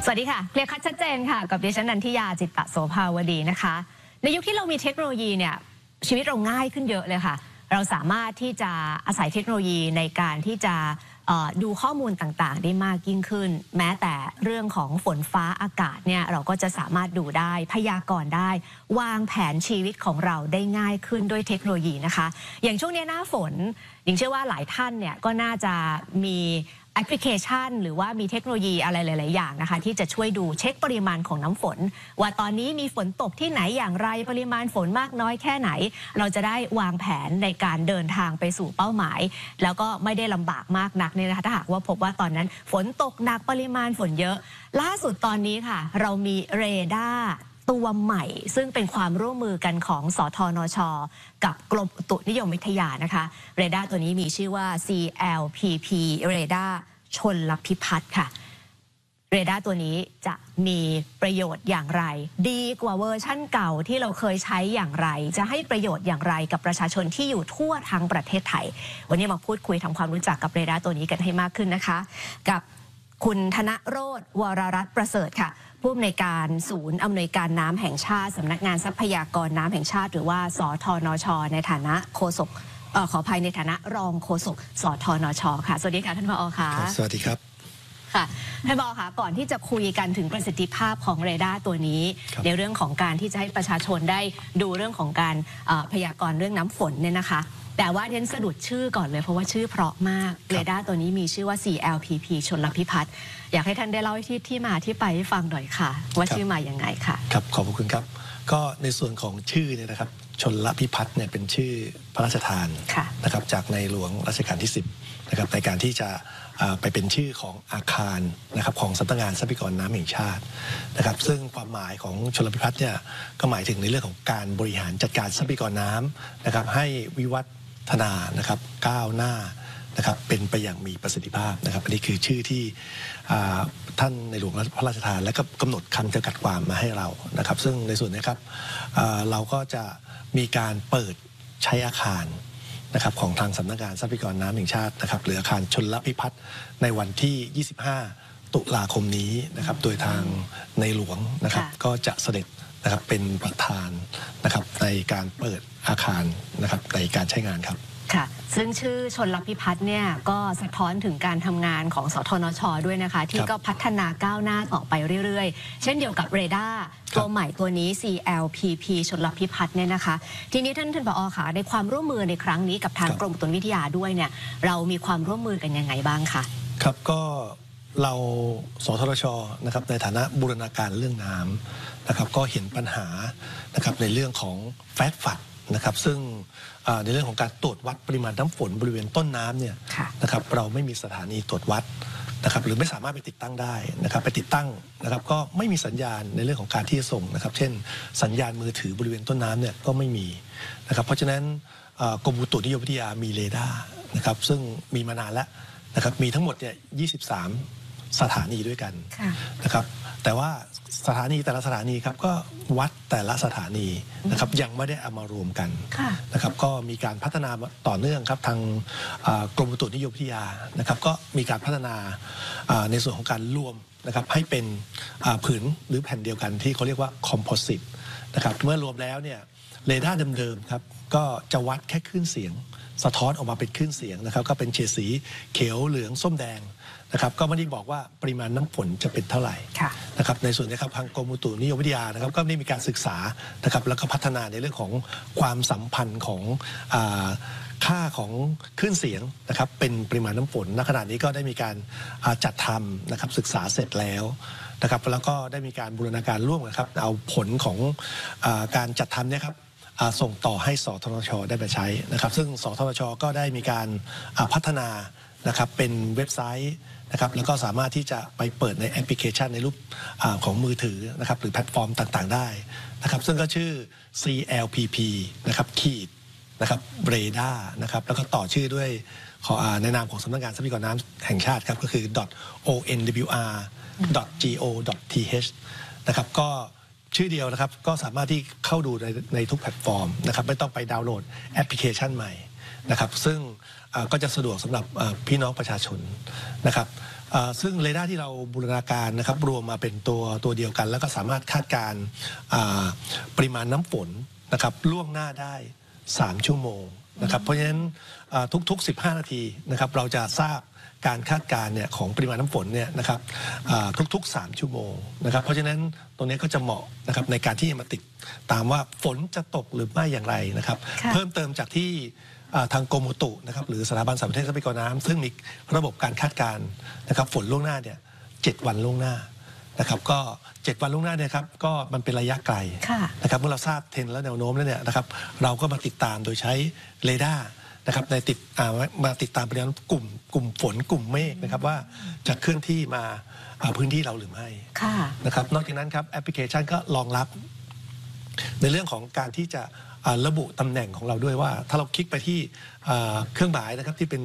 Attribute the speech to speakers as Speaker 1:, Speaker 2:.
Speaker 1: สวัสดีค่ะเคลียร์คัดชัดเจนค่ะกับดิฉันนันทิยาจิตตโสภาวดีนะคะในยุคที่เรามีเทคโนโลยีเนี่ยชีวิตเราง่ายขึ้นเยอะเลยค่ะเราสามารถที่จะอาศัยเทคโนโลยีในการที่จะดูข้อมูลต่างๆได้มากยิ่งขึ้นแม้แต่เรื่องของฝนฟ้าอากาศเนี่ยเราก็จะสามารถดูได้พยากรณ์ได้วางแผนชีวิตของเราได้ง่ายขึ้นด้วยเทคโนโลยีนะคะอย่างช่วงนี้หน้าฝนหญิงเชื่อว่าหลายท่านเนี่ยก็น่าจะมีแอปพลิเคชันหรือว่ามีเทคโนโลยีอะไรหลายๆอย่างนะคะที่จะช่วยดูเช็คปริมาณของน้ำฝนว่าตอนนี้มีฝนตกที่ไหนอย่างไรปริมาณฝนมากน้อยแค่ไหนเราจะได้วางแผนในการเดินทางไปสู่เป้าหมายแล้วก็ไม่ได้ลำบากมากนักเนี่ยนะคะถ้าหากว่าพบว่าตอนนั้นฝนตกหนักปริมาณฝนเยอะล่าสุดตอนนี้ค่ะเรามีเรดาร์ตัวใหม่ซึ่งเป็นความร่วมมือกันของสทนช.กับกรมอุตุนิยมวิทยานะคะเรดาร์ตัวนี้มีชื่อว่า CLPP เรดาร์ชลพิพัฒน์ค่ะเรดาร์ตัวนี้จะมีประโยชน์อย่างไรดีกว่าเวอร์ชั่นเก่าที่เราเคยใช้อย่างไรจะให้ประโยชน์อย่างไรกับประชาชนที่อยู่ทั่วทั้งประเทศไทยวันนี้มาพูดคุยทำความรู้จักกับเรดาร์ตัวนี้กันให้มากขึ้นนะคะกับคุณธนโรจน์วรรัตน์ประเสริฐค่ะผู้อำนวยการศูนย์อำนวยการน้ำแห่งชาติสำนักงานทรัพยากรน้ำแห่งชาติหรือว่าสทนช.ในฐานะโฆษกขออภัยในฐานะรองโฆษกสทนช.ค่ะสวัสดีค่ะท่านผอ.ค่ะ
Speaker 2: สวัสดีครับ
Speaker 1: ค่ะท่านผอ.ค่ะก่อนที่จะคุยกันถึงประสิทธิภาพของเรดาร์ตัวนี้ในเรื่องของการที่จะให้ประชาชนได้ดูเรื่องของการพยากรณ์เรื่องน้ำฝนเนี่ยนะคะแต่ว่าเรียนสะดุดชื่อก่อนเลยเพราะว่าชื่อเพราะมากเรดาร์ตัวนี้มีชื่อว่า CLPP ชลพิพัฒน์อยากให้ท่านได้เล่าที่มาที่ไปให้ฟังหน่อยค่ะว่าชื่อมาอย่างไงค่ะ
Speaker 2: ครับขอบคุณครับก็ในส่วนของชื่อเนี่ยนะครับชลพิพัฒน์เนี่ยเป็นชื่อพระราชทานนะครับจากในหลวงรัชกาลที่10นะครับในการที่จะไปเป็นชื่อของอาคารนะครับของสำนักงานทรัพยากรน้ำแห่งชาตินะครับซึ่งความหมายของชลพิพัฒน์เนี่ยก็หมายถึงในเรื่องของการบริหารจัดการทรัพยากรน้ำนะครับให้วิวัฒนานะครับก้าวหน้านะครับเป็นไปอย่างมีประสิทธิภาพนะครับอันนี้คือชื่อที่ท่านในหลวงพระราชทานและก็กำหนดคำจำกัดความมาให้เรานะครับซึ่งในส่วนนี้ครับเราก็จะมีการเปิดใช้อาคารนะครับของทางสำนักงานทรัพยากรน้ำแห่งชาตินะครับหรืออาคารชลพิพัฒน์ในวันที่25ตุลาคมนี้นะครับโดยทางในหลวงนะครับก็จะเสด็จนะครับเป็นประธานนะครับในการเปิดอาคารนะครับในการใช้งานครับ
Speaker 1: ค่ะซึ่งชื่อชลพิพัฒน์เนี่ยก็สะท้อนถึงการทำงานของสทนช.ด้วยนะคะที่ก็พัฒนาก้าวหน้าต่อไปเรื่อยๆเช่นเดียวกับเรดาร์ตัวใหม่ตัวนี้ CLPP ชลพิพัฒน์เนี่ยนะคะทีนี้ท่านผอ.ค่ะในความร่วมมือในครั้งนี้กับทางกรมอุตุนิยมวิทยาด้วยเนี่ยเรามีความร่วมมือกันยังไงบ้างคะ
Speaker 2: ครับก็เราสทนช.นะครับในฐานะบูรณาการเรื่องน้ำนะครับก็เห็นปัญหานะครับในเรื่องของแฟกต์ฟัดนะครับซึ่งในเรื่องของการตรวจวัดปริมาณน้ำฝนบริเวณต้นน้ำเนี่ยนะครับเราไม่มีสถานีตรวจวัดนะครับหรือไม่สามารถไปติดตั้งได้นะครับไปติดตั้งนะครับก็ไม่มีสัญญาณในเรื่องของการที่จะส่งนะครับเช่นสัญญาณมือถือบริเวณต้นน้ำเนี่ยก็ไม่มีนะครับเพราะฉะนั้นกรมอุตุนิยมวิทยามีเรดาร์นะครับซึ่งมีมานานแล้วนะครับมีทั้งหมดเนี่ย23สถานีด้วยกันนะครับแต่ว่าสถานีแต่ละสถานีครับก็วัดแต่ละสถานีนะครับยังไม่ได้เอามารวมกันนะครับก็มีการพัฒนาต่อเนื่องครับทางกรมอุตุนิยมวิทยานะครับก็มีการพัฒนาในส่วนของการรวมนะครับให้เป็นผืนหรือแผ่นเดียวกันที่เขาเรียกว่าคอมโพสิตนะครับเมื่อรวมแล้วเนี่ยเรดาร์เดิมๆครับก็จะวัดแค่คลื่นเสียงสะท้อนออกมาเป็นคลื่นเสียงนะครับก็เป็นเฉดสีเขียวเหลืองส้มแดงนะครับก็ไม่ได้บอกว่าปริมาณน้ำฝนจะเป็นเท่าไหร่นะครับในส่วนนี้ครับทางกรมอุตุนิยมวิทยานะครับก็ได้มีการศึกษานะครับแล้วก็พัฒนาในเรื่องของความสัมพันธ์ของค่าของคลื่นเสียงนะครับเป็นปริมาณน้ำฝนณขณะนี้ก็ได้มีการจัดทำนะครับศึกษาเสร็จแล้วนะครับแล้วก็ได้มีการบูรณาการร่วมกันครับเอาผลของการจัดทำเนี่ยครับส่งต่อให้สทนช.ได้ไปใช้นะครับซึ่งสทนช.ก็ได้มีการพัฒนานะครับเป็นเว็บไซต์นะครับแล้วก็สามารถที่จะไปเปิดในแอปพลิเคชันในรูปของมือถือนะครับหรือแพลตฟอร์มต่างๆได้นะครับซึ่งก็ชื่อ CLPP นะครับขีดนะครับเรดาร์นะครับแล้วก็ต่อชื่อด้วยในนามของสำนักงานทรัพยากรน้ำแห่งชาติครับก็คือ .onwr.go.th นะครับก็ชื่อเดียวนะครับก็สามารถที่เข้าดูในทุกแพลตฟอร์มนะครับไม่ต้องไปดาวน์โหลดแอปพลิเคชันใหม่นะครับซึ่งก็จะสะดวกสำหรับพี่น้องประชาชนนะครับซึ่งเรดาร์ที่เราบูรณาการนะครับรวมมาเป็นตัวเดียวกันแล้วก็สามารถคาดการณ์ปริมาณน้ำฝนนะครับล่วงหน้าได้3 ชั่วโมงนะครับเพราะฉะนั้นทุกๆ15 นาทีนะครับเราจะทราบการคาดการณ์เนี่ยของปริมาณน้ำฝนเนี่ยนะครับทุกๆ3 ชั่วโมงนะครับเพราะฉะนั้นตรงนี้ก็จะเหมาะนะครับในการที่จะมาติดตามว่าฝนจะตกหรือไม่อย่างไรนะครับเพิ่มเติมจากที่ทางกรมอุตุนะครับหรือสถาบันสารสนเทศทรัพยากรน้ำซึ่งมีระบบการคาดการณ์นะครับฝนล่วงหน้าเนี่ย7 วันล่วงหน้านะครับก็7 วันล่วงหน้าเนี่ยครับก็มันเป็นระยะไกลนะครับเมื่อเราทราบเทรนด์และแนวโน้มแล้วเนี่ยนะครับเราก็มาติดตามโดยใช้เรดาร์นะครับในมาติดตามไปแล้วกลุ่มฝนกลุ่มเมฆนะครับว่าจะเคลื่อนที่มาพื้นที่เราหรือไม่นะครับนอกจากนั้นครับแอปพลิเคชันก็รองรับในเรื่องของการที่จะระบุตำแหน่งของเราด้วยว่าถ้าเราคลิกไปที่เครื่องหมายนะครับที่เป็น